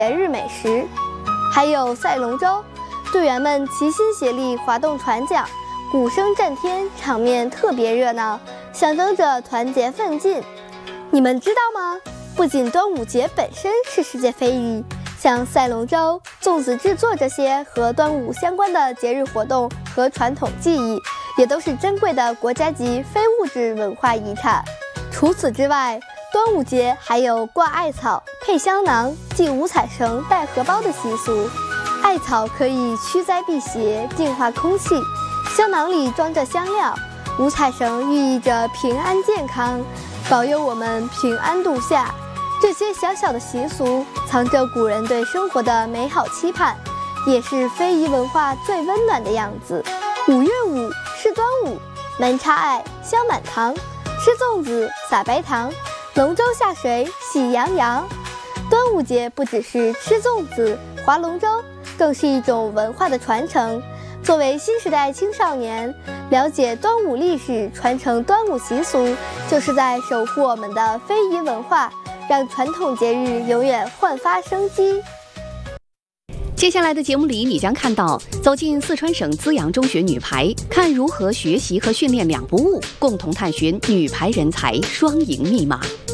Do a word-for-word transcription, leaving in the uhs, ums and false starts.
节日美食。还有赛龙舟，队员们齐心协力划动船桨，鼓声震天，场面特别热闹，象征着团结奋进。你们知道吗？不仅端午节本身是世界非遗，像赛龙舟、粽子制作这些和端午相关的节日活动和传统技艺，也都是珍贵的国家级非物质文化遗产。除此之外，端午节还有挂艾草、配香囊、系五彩绳、带荷包的习俗。艾草可以驱灾辟邪、净化空气，香囊里装着香料，五彩绳寓意着平安健康，保佑我们平安度夏。这些小小的习俗藏着古人对生活的美好期盼，也是非遗文化最温暖的样子。五月五是端午，门插艾，香满堂，吃粽子，撒白糖，龙舟下水喜洋洋。端午节不只是吃粽子、划龙舟，更是一种文化的传承。作为新时代青少年，了解端午历史，传承端午习俗，就是在守护我们的非遗文化，让传统节日永远焕发生机。 接下来的节目里，你将看到走进四川省资阳中学女排，看如何学习和训练两不误，共同探寻女排人才双赢密码。